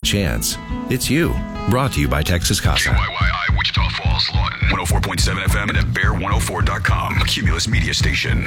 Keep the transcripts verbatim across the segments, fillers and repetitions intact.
Chance. It's you. Brought to you by Texas Casa. K Y Y I, Wichita Falls, Lawton. one oh four point seven F M and at bear one oh four dot com. A Cumulus Media Station.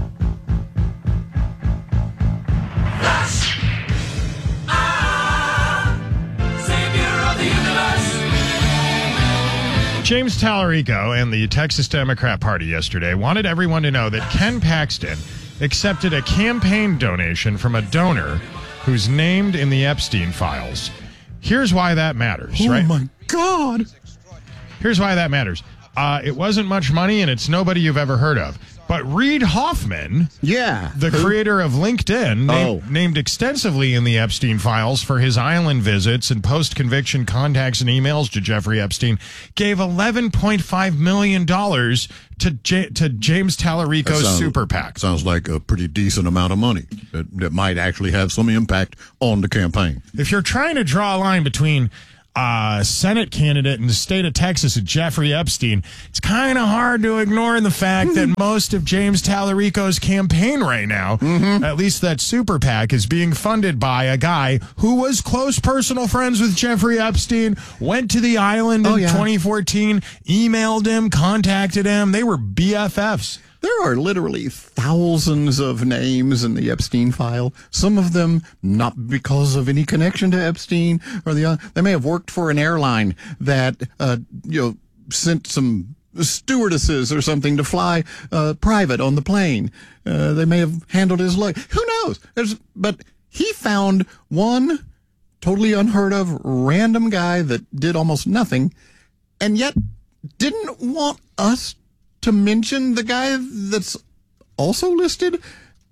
James Tallarico and the Texas Democrat Party yesterday wanted everyone to know that Ken Paxton accepted a campaign donation from a donor who's named in the Epstein files. Here's why that matters, oh right? Oh, my God. Here's why that matters. Uh, it wasn't much money, and it's nobody you've ever heard of. But Reid Hoffman, yeah, the creator of LinkedIn, oh. named, named extensively in the Epstein files for his island visits and post-conviction contacts and emails to Jeffrey Epstein, gave eleven point five million dollars to J- to James Tallarico's sounds, super PAC. Sounds like a pretty decent amount of money that, that might actually have some impact on the campaign. If you're trying to draw a line between Uh, Senate candidate in the state of Texas, Jeffrey Epstein, it's kind of hard to ignore the fact that most of James Tallarico's campaign right now, mm-hmm. at least that super PAC, is being funded by a guy who was close personal friends with Jeffrey Epstein, went to the island oh, in yeah. twenty fourteen, emailed him, contacted him. They were B F Fs. There are literally thousands of names in the Epstein file. Some of them not because of any connection to Epstein, or the they may have worked for an airline that uh, you know sent some stewardesses or something to fly uh, private on the plane. Uh, they may have handled his luggage. Who knows? There's, but he found one totally unheard of random guy that did almost nothing, and yet didn't want us to mention the guy that's also listed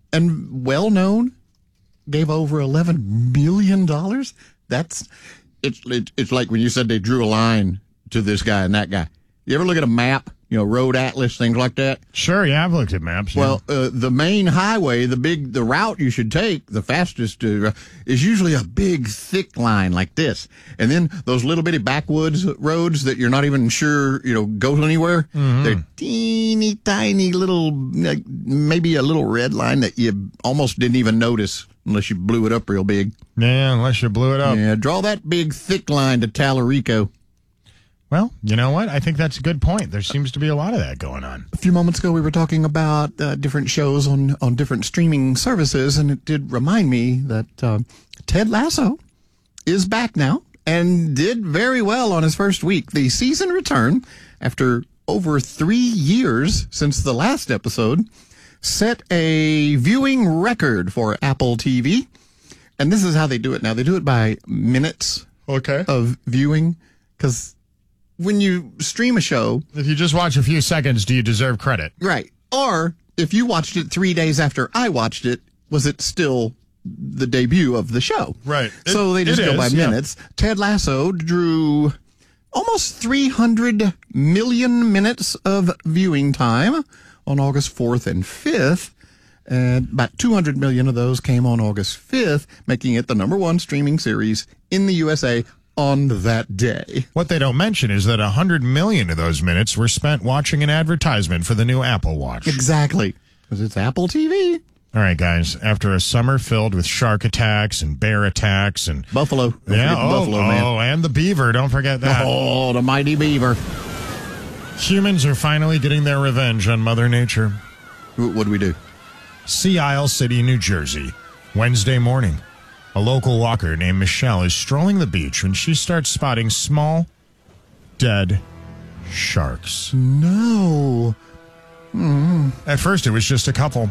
and well known, gave over eleven million dollars. That's it's it, it's like when you said they drew a line to this guy and that guy. You ever look at a map, you know, road atlas, things like that? Sure, yeah, I've looked at maps. Yeah. Well, uh, the main highway, the big, the route you should take, the fastest, uh, is usually a big, thick line like this. And then those little bitty backwoods roads that you're not even sure, you know, go anywhere. Mm-hmm. They're teeny tiny little, like, maybe a little red line that you almost didn't even notice unless you blew it up real big. Yeah, unless you blew it up. Yeah, draw that big, thick line to Tallarico. Well, you know what? I think that's a good point. There seems to be a lot of that going on. A few moments ago, we were talking about uh, different shows on, on different streaming services, and it did remind me that uh, Ted Lasso is back now and did very well on his first week. The season return, after over three years since the last episode, set a viewing record for Apple T V. And this is how they do it now. They do it by minutes okay. of viewing, because when you stream a show, if you just watch a few seconds, do you deserve credit? Right. Or if you watched it three days after I watched it, was it still the debut of the show? Right. So it, they just go is, by yeah. minutes. Ted Lasso drew almost three hundred million minutes of viewing time on August fourth and fifth. And about two hundred million of those came on August fifth, making it the number one streaming series in the U S A on that day. What they don't mention is that one hundred million of those minutes were spent watching an advertisement for the new Apple Watch. Exactly. Because it's Apple T V. All right, guys. After a summer filled with shark attacks and bear attacks and Buffalo. Don't yeah, forget the oh, buffalo, man. Oh, and the beaver. Don't forget that. Oh, the mighty beaver. Humans are finally getting their revenge on Mother Nature. What do we do? Sea Isle City, New Jersey. Wednesday morning. A local walker named Michelle is strolling the beach when she starts spotting small, dead sharks. No. Mm. At first, it was just a couple.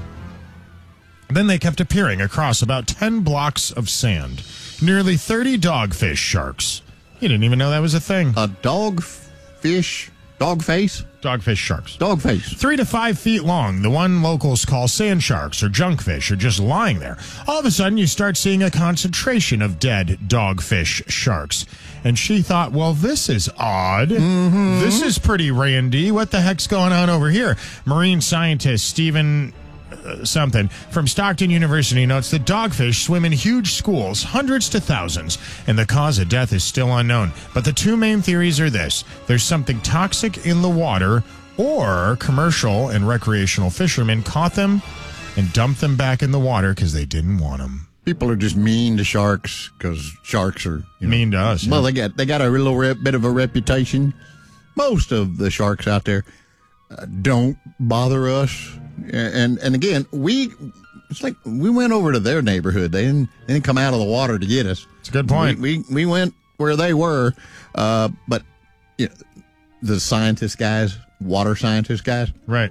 Then they kept appearing across about ten blocks of sand. Nearly thirty dogfish sharks. You didn't even know that was a thing. A dogfish? Dogface? Dogfish sharks. Dogface. Three to five feet long. The one locals call sand sharks or junkfish are just lying there. All of a sudden, you start seeing a concentration of dead dogfish sharks. And she thought, well, this is odd. Mm-hmm. This is pretty randy. What the heck's going on over here? Marine scientist Stephen uh, something from Stockton University notes that dogfish swim in huge schools, hundreds to thousands, and the cause of death is still unknown. But the two main theories are this. There's something toxic in the water, or commercial and recreational fishermen caught them and dumped them back in the water because they didn't want them. people are just mean to sharks because sharks are you know, Mean to us, Well, yeah. they got they got a little rep, bit of a reputation. Most of the sharks out there uh, don't bother us, and and again, we it's like we went over to their neighborhood. They didn't they didn't come out of the water to get us. It's a good point. We we, we went where they were, uh, but you know, the scientist guys, water scientist guys, Right.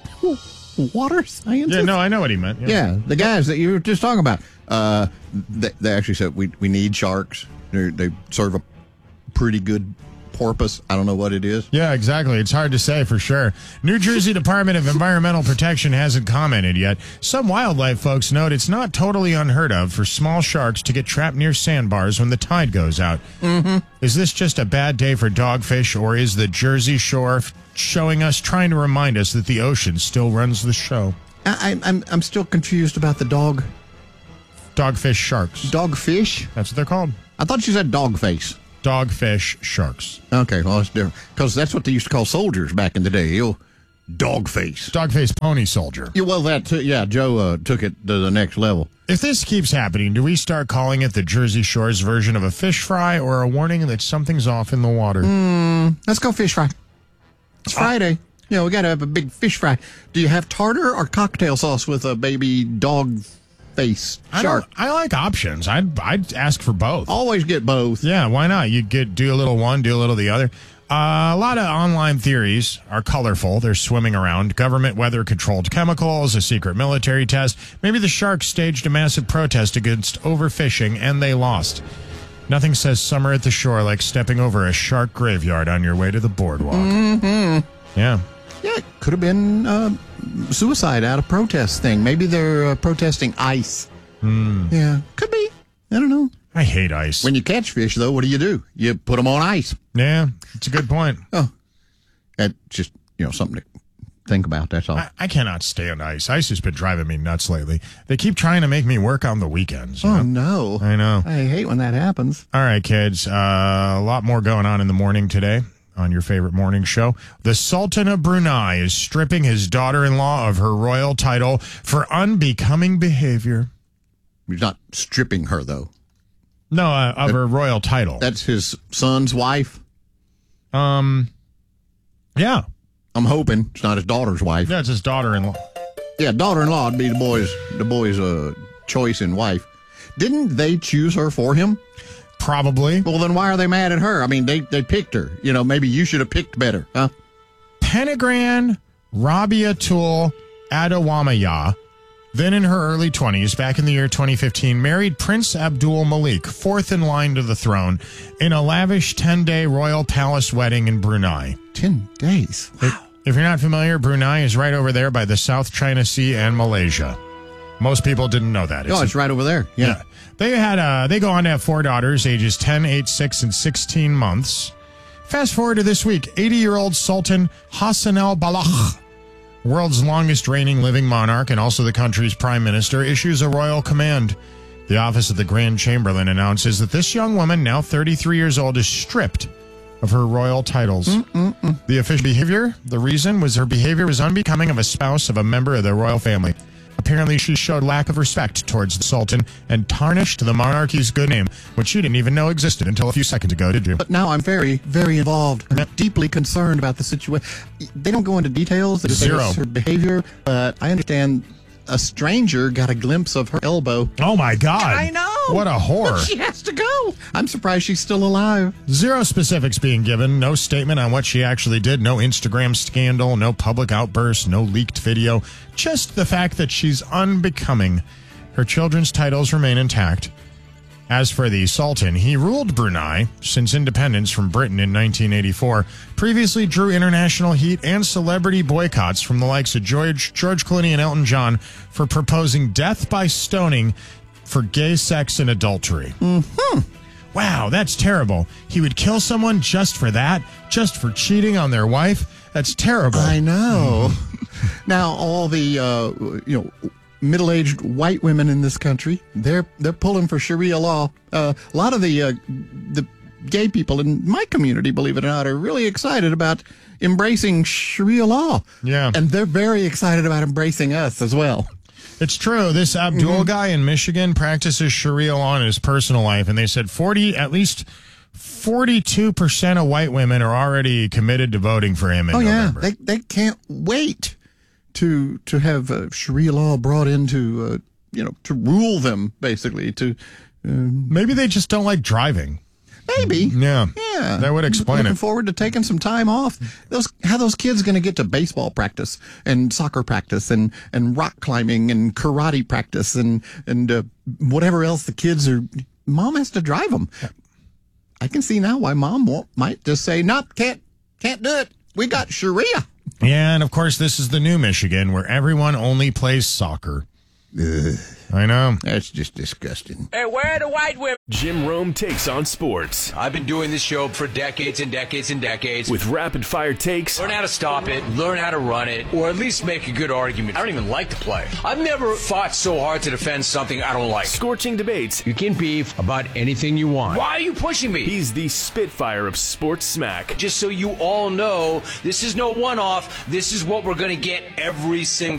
water scientists. Yeah, no, I know what he meant. Yeah, the guys that you were just talking about. Uh, they, they actually said we we need sharks. They're, they serve a pretty good porpoise. I don't know what it is. Yeah, exactly. It's hard to say for sure. New Jersey Department of Environmental Protection hasn't commented yet. Some wildlife folks note it's not totally unheard of for small sharks to get trapped near sandbars when the tide goes out. Mm-hmm. Is this just a bad day for dogfish, or is the Jersey Shore f- showing us, trying to remind us that the ocean still runs the show? I, I'm I'm still confused about the dog Dogfish sharks. dogfish. That's what they're called. I thought you said dog face. Dogfish sharks. Okay, well that's different because that's what they used to call soldiers back in the day. You dog face. Dogface pony soldier. Yeah, well that too, yeah. Joe uh, took it to the next level. If this keeps happening, do we start calling it the Jersey Shore's version of a fish fry, or a warning that something's off in the water? Let's go fish fry. It's Friday. Yeah, we got to have a big fish fry. Do you have tartar or cocktail sauce with a baby dog face I, shark? don't- I like options. I'd I'd ask for both. Always get both. Yeah, why not? You get do a little one, do a little the other. Uh, a lot of online theories are colorful. They're swimming around. Government weather-controlled chemicals, a secret military test. Maybe the sharks staged a massive protest against overfishing, and they lost. Nothing says summer at the shore like stepping over a shark graveyard on your way to the boardwalk. Mm-hmm. Yeah. Yeah, it could have been uh, suicide out of protest thing. Maybe they're uh, protesting ice. Hmm. Yeah, could be. I don't know. I hate ice. When you catch fish, though, what do you do? You put them on ice. Yeah, it's a good point. Oh, that's just you know something to think about. That's all. I, I cannot stand ice. Ice has been driving me nuts lately. They keep trying to make me work on the weekends. you oh know? no, I know. I hate when that happens. All right, kids. Uh, a lot more going on in the morning today on your favorite morning show. The Sultan of Brunei is stripping his daughter-in-law of her royal title for unbecoming behavior. He's not stripping her though. No, uh, of her royal title. That's his son's wife. Um, yeah. I'm hoping it's not his daughter's wife. That's his daughter-in-law. Yeah, daughter-in-law would be the boy's the boy's uh, choice in wife. Didn't they choose her for him? Probably. Well, then why are they mad at her? I mean, they, they picked her. You know, maybe you should have picked better, huh? Penegran Rabiatul Adawamaya, then in her early twenties, back in the year twenty fifteen, married Prince Abdul Malik, fourth in line to the throne, in a lavish ten-day royal palace wedding in Brunei. Ten days. If, if you're not familiar, Brunei is right over there by the South China Sea and Malaysia. Most people didn't know that. Oh, it's right over there. Yeah. Yeah. They had uh, they go on to have four daughters, ages ten, eight, six, and sixteen months. Fast forward to this week, eighty-year-old Sultan Hassan al-Balakh, world's longest reigning living monarch and also the country's prime minister, issues a royal command. The office of the Grand Chamberlain announces that this young woman, now thirty-three years old, is stripped of her royal titles. Mm-mm-mm. The official behavior, the reason was her behavior was unbecoming of a spouse of a member of the royal family. Apparently, she showed lack of respect towards the Sultan and tarnished the monarchy's good name, which she didn't even know existed until a few seconds ago, did you? But now I'm very, very involved. I'm deeply concerned about the situation. They don't go into details. They just say Zero. it's her behavior, but I understand a stranger got a glimpse of her elbow. Oh, my God. I know. What a horror. She has to go. I'm surprised she's still alive. Zero specifics being given, no statement on what she actually did, no Instagram scandal, no public outburst, no leaked video, just the fact that she's unbecoming. Her children's titles remain intact. As for the Sultan, he ruled Brunei since independence from Britain in nineteen eighty-four, previously drew international heat and celebrity boycotts from the likes of George, George Clooney and Elton John for proposing death by stoning for gay sex and adultery. Mm-hmm. Wow, that's terrible. He would kill someone just for that, just for cheating on their wife. That's terrible. I know. Now, all the, uh, you know, middle-aged white women in this country, they're they're pulling for Sharia law. Uh, a lot of the uh, the gay people in my community, believe it or not, are really excited about embracing Sharia law. Yeah. And they're very excited about embracing us as well. It's true. This Abdul mm-hmm. guy in Michigan practices Sharia law in his personal life, and they said forty, at least forty-two percent of white women are already committed to voting for him in oh, November. yeah. They, they can't wait to to have uh, Sharia law brought into, uh, you know, to rule them, basically. To um, Maybe they just don't like driving. Maybe. Yeah. Yeah. That would explain Looking it. Looking forward to taking some time off. Those How those kids going to get to baseball practice and soccer practice and, and rock climbing and karate practice and, and uh, whatever else the kids are. Mom has to drive them. I can see now why mom won't, might just say, nope, can't, can't do it. We got Sharia. Yeah, and of course, this is the new Michigan where everyone only plays soccer. Ugh. I know. That's just disgusting. Hey, where are the white women? Jim Rome takes on sports. I've been doing this show for decades and decades and decades. With rapid fire takes. Learn how to stop it, learn how to run it, or at least make a good argument. I don't even like to play. I've never fought so hard to defend something I don't like. Scorching debates. You can beef about anything you want. Why are you pushing me? He's the Spitfire of sports smack. Just so you all know, this is no one-off. This is what we're going to get every single